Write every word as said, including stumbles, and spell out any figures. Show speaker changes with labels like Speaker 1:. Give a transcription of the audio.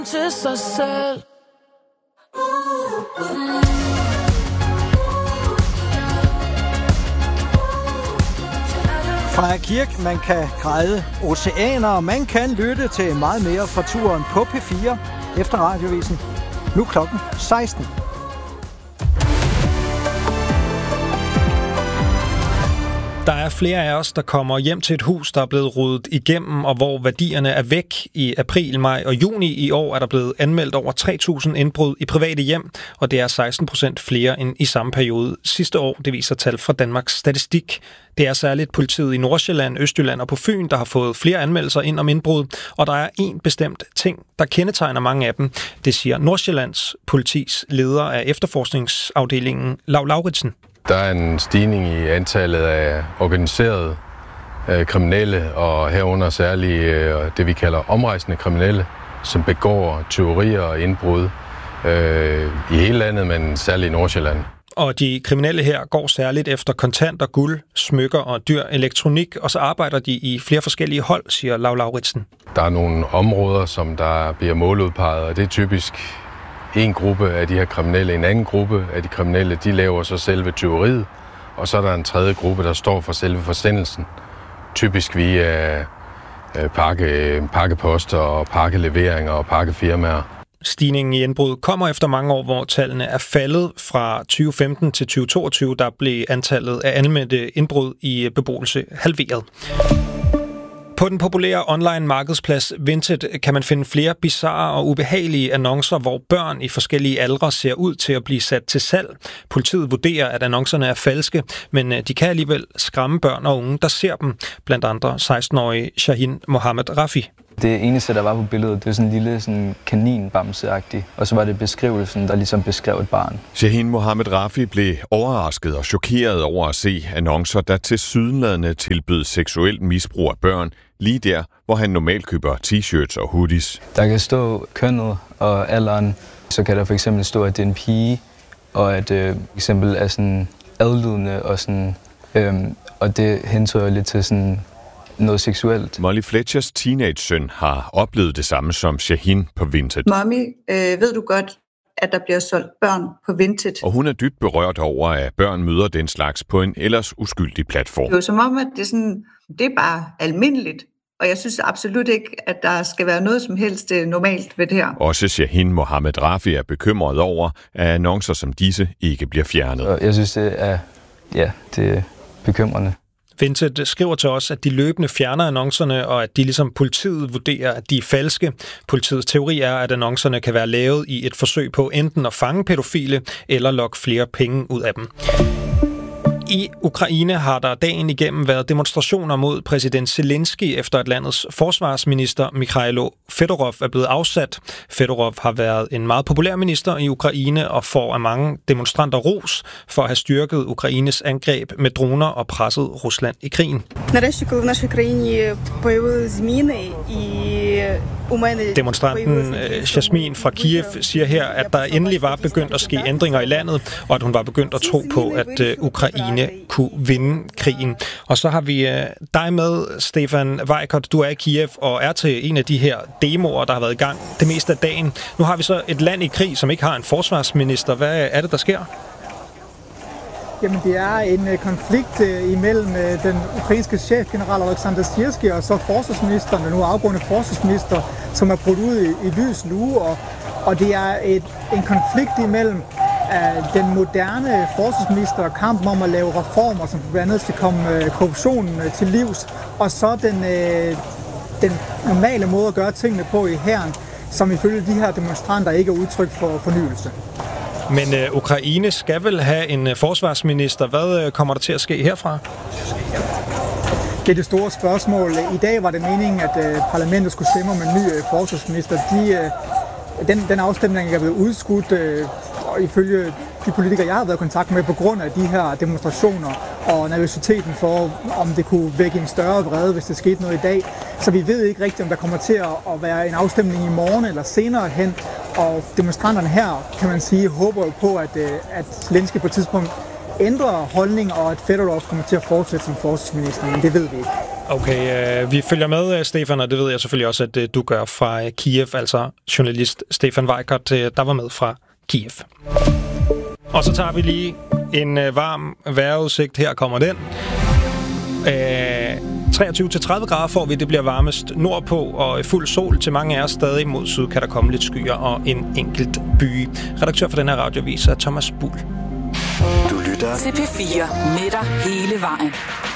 Speaker 1: til sig selv.
Speaker 2: Fra Kirk, man kan græde oceaner, og man kan lytte til meget mere fra turen på P fire efter Radiovisen. Nu klokken seksten.
Speaker 3: Der er flere af os, der kommer hjem til et hus, der er blevet ryddet igennem, og hvor værdierne er væk. I april, maj og juni i år er der blevet anmeldt over tre tusind indbrud i private hjem, og det er seksten procent flere end i samme periode sidste år. Det viser tal fra Danmarks Statistik. Det er særligt politiet i Nordsjælland, Østjylland og på Fyn, der har fået flere anmeldelser ind om indbrud, og der er en bestemt ting, der kendetegner mange af dem. Det siger Nordsjællands politis leder af efterforskningsafdelingen, Lau Lauritsen.
Speaker 4: Der er en stigning i antallet af organiserede øh, kriminelle, og herunder særligt øh, det, vi kalder omrejsende kriminelle, som begår tyverier og indbrud øh, i hele landet, men særligt i Nordsjælland.
Speaker 3: Og de kriminelle her går særligt efter kontanter, guld, smykker og dyr elektronik, og så arbejder de i flere forskellige hold, siger Lau Lauritsen.
Speaker 4: Der er nogle områder, som der bliver måludpeget, og det er typisk en gruppe af de her kriminelle. En anden gruppe af de kriminelle, de laver så selve tyveriet, og så er der en tredje gruppe, der står for selve forsendelsen. Typisk via pakke, pakkeposter og pakkeleveringer og pakkefirmaer.
Speaker 3: Stigningen i indbrud kommer efter mange år, hvor tallene er faldet fra tyve femten til tyve toogtyve. Der blev antallet af anmeldte indbrud i beboelse halveret. På den populære online markedsplads Vinted kan man finde flere bizarre og ubehagelige annoncer, hvor børn i forskellige aldre ser ud til at blive sat til salg. Politiet vurderer, at annoncerne er falske, men de kan alligevel skræmme børn og unge, der ser dem. Blandt andre seksten-årige Shahin Mohammed Rafi.
Speaker 5: Det eneste, der var på billedet, det var sådan en lille sådan kaninbamse-agtig, og så var det beskrivelsen, der ligesom beskrev et barn.
Speaker 6: Shahin Mohammed Rafi blev overrasket og chokeret over at se annoncer, der tilsyneladende tilbød seksuelt misbrug af børn, lige der, hvor han normalt køber t-shirts og hoodies.
Speaker 5: Der kan stå kønnet og alderen, så kan der for eksempel stå, at det er en pige, og at det øh, eksempel er sådan adlydende, og, sådan, øhm, og det hentyder lidt til sådan noget seksuelt.
Speaker 6: Molly Fletchers teenage-søn har oplevet det samme som Shahin på Vinted.
Speaker 7: Mommy, øh, ved du godt, at der bliver solgt børn på Vinted?
Speaker 6: Og hun er dybt berørt over, at børn møder den slags på en ellers uskyldig platform.
Speaker 7: Det er jo som om, at det er, sådan, det er bare almindeligt. Og jeg synes absolut ikke, at der skal være noget som helst normalt ved det her.
Speaker 6: Også Shahin Mohammed Rafi er bekymret over, at annoncer som disse ikke bliver fjernet.
Speaker 5: Og jeg synes, det er, ja, det er bekymrende.
Speaker 3: Vinted skriver til os, at de løbende fjerner annoncerne, og at de ligesom politiet vurderer, at de er falske. Politiets teori er, at annoncerne kan være lavet i et forsøg på enten at fange pædofile eller lokke flere penge ud af dem. I Ukraine har der dagen igennem været demonstrationer mod præsident Zelensky, efter at landets forsvarsminister Mikhailo Fedorov er blevet afsat. Fedorov har været en meget populær minister i Ukraine og får af mange demonstranter ros for at have styrket Ukraines angreb med droner og presset Rusland i krigen. Demonstranten Jasmin fra Kiev siger her, at der endelig var begyndt at ske ændringer i landet, og at hun var begyndt at tro på, at Ukraine kunne vinde krigen. Og så har vi dig med, Stefan Weikert. Du er i Kiev og er til en af de her demoer, der har været i gang det meste af dagen. Nu har vi så et land i krig, som ikke har en forsvarsminister. Hvad er det, der sker?
Speaker 8: Jamen, det er en konflikt imellem den ukrainske chefgeneral Alexander Sirski og så forsvarsministeren, den nu afgående forsvarsminister, som er brudt ud i, i lys nu. Og, og det er et, en konflikt imellem uh, den moderne forsvarsminister og kampen om at lave reformer, som blandt andet skal komme uh, korruptionen uh, til livs, og så den, uh, den normale måde at gøre tingene på i hæren, som ifølge de her demonstranter ikke er udtryk for fornyelse.
Speaker 3: Men øh, Ukraine skal vel have en øh, forsvarsminister. Hvad øh, kommer der til at ske herfra?
Speaker 8: Det er det store spørgsmål. I dag var det meningen, at øh, parlamentet skulle stemme om en ny øh, forsvarsminister. De, øh, den, den afstemning er blevet udskudt, øh, og ifølge de politikere, jeg har været i kontakt med, på grund af de her demonstrationer og nervøsiteten for, om det kunne vække en større vrede, hvis det skete noget i dag. Så vi ved ikke rigtigt, om der kommer til at være en afstemning i morgen eller senere hen. Og demonstranterne her, kan man sige, håber jo på, at, at Zelensky på et tidspunkt ændrer holdning, og at Fedorov kommer til at fortsætte som forsvarsminister, men det ved vi ikke.
Speaker 3: Okay, øh, vi følger med, Stefan, og det ved jeg selvfølgelig også, at øh, du gør fra øh, Kiev, altså journalist Stefan Weikert, øh, der var med fra Kiev. Og så tager vi lige en øh, varm vejrudsigt. Her kommer den. Øh, treogtyve til tredive grader får vi, det bliver varmest nordpå, og fuld sol til mange af os. Stadig mod syd kan der komme lidt skyer og en enkelt by. Redaktør for den her radioavis er Thomas Buhl.
Speaker 1: Du lytter til P fire med dig hele vejen.